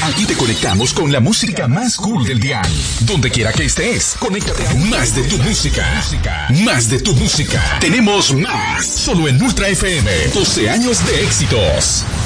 Aquí te conectamos con la música más cool del día. Donde quiera que estés, conéctate a más de tu música. Más de tu música. Tenemos más. Solo en Ultra FM. 12 años de éxitos.